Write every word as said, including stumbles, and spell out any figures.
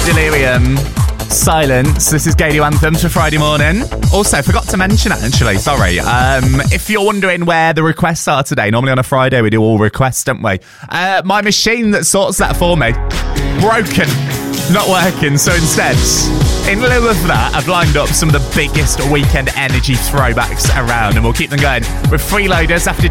Delirium. Silence. This is Gadio Anthems for Friday morning. Also, forgot to mention, actually, sorry. Um, if you're wondering where the requests are today, normally on a Friday we do all requests, don't we? Uh, my machine that sorts that for me, broken, not working. So instead, in lieu of that, I've lined up some of the biggest weekend energy throwbacks around, and we'll keep them going with freeloaders after